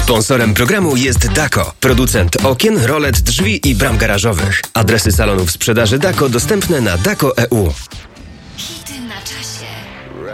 Sponsorem programu jest Dako, producent okien, rolet, drzwi i bram garażowych. Adresy salonów sprzedaży Dako dostępne na dako.eu.